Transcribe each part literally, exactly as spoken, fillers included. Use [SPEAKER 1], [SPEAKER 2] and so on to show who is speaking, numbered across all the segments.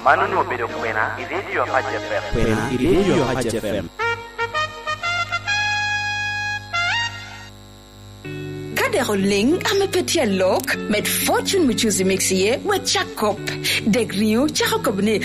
[SPEAKER 1] Manu no bedo kwena i radio Hajj F M.
[SPEAKER 2] Kwena i radio Hajj F M.
[SPEAKER 3] Rolling amepetia look met fortune mchuzi mixie we Jacob degriu Jacob ni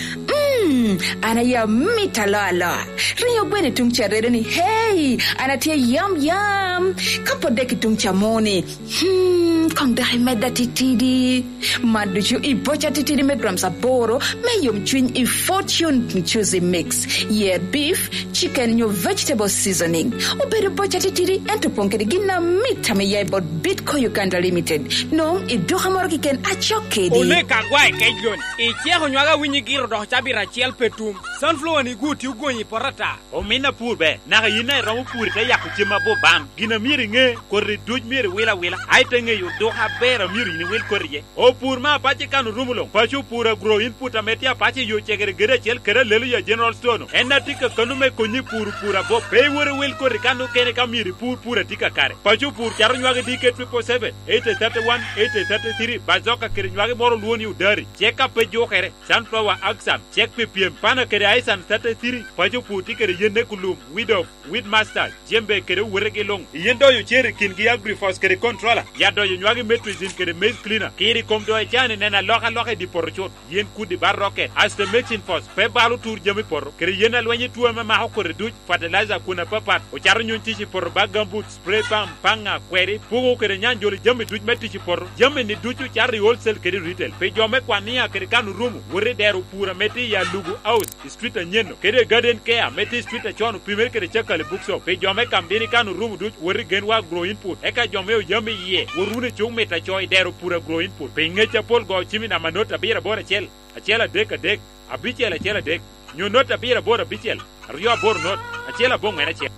[SPEAKER 3] mm ana ya mitalala rio bwene tungcharere ni hey anatia yum yum kapo deki tungchamoni hmm kongda himeda titidi maduchu ibocha titidi me gram saboro me yum chwin i fortune mchuzi mix yeah beef chicken your vegetable seasoning obere bocha titidi ento ponkere gina mita me yai bot Bitco Uganda Limited. No, ido hamorki ken achokedi.
[SPEAKER 4] Ole kagwa ekejon. Ichia honywaga winyigiro do chabira chiel petum. Sunflower ni guti ugonyi porata.
[SPEAKER 5] Omina purbe. Naga yina ramu puri ka yakuchima bo bam. Gina miri nge korri duj miri wila wila. Aite nge yu doha bera miri ni wil korriye. O purma pachi kanu rumulong. Pachu pura grow input ametia pachi yu chegere gere chel kere lelu ya General Stone. Ena tika kanume konyi puru pura bo. Pei wore wil korri kanu kene kamiri pur pura tika kare. Pachu pur charu nywaga dike triple seven eight thirty-one eight thirty-three bazoka kirinywage moro luoni udari cheka pe jokere sunflower axam check pe piem pana kere aisan thirty-three pajo puti kere yende kulum widow with master jembe kere werege long yendo yo chere kingi agrifos kere controller yado yo nywage metrizin kere maize cleaner kiri komdo e chane nena loka loka di porchot yen kudi barrocket as the machine force pe balu tour jemi por kere yena lwenye tuwa ma ma ko reduce fertilizer kuna papat o charu nyun tichi por bagambut spray pam panga kweri pugo kere nyanjoli jami duj metti ci por jami ni duju charri wholesale kedi retail pe jome kwania kedi kanu rumu wore deru pura metti ya lugu house street nyeno kedi garden care metti street chonu primer kedi chakale bookshop pe jome kambini kanu rumu duj wore genwa grow input eka jome o jami ye worune chung meta choy deru pura grow input pe ngecha pol go chimi na manota bira bora chel achela dek dek abichela chela dek nyu nota bira bora bichel rio bor not achela bonga na chel